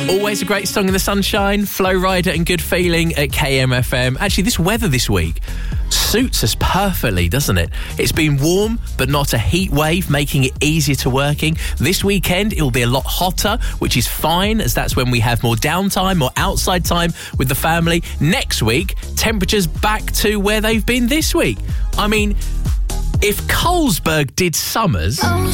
Always a great song in the sunshine. Flo Rida and Good Feeling at KMFM. Actually, this weather this week suits us perfectly, doesn't it? It's been warm, but not a heat wave, making it easier to working. This weekend, it will be a lot hotter, which is fine, as that's when we have more downtime, more outside time with the family. Next week, temperatures back to where they've been this week. I mean, if Colesberg did summers...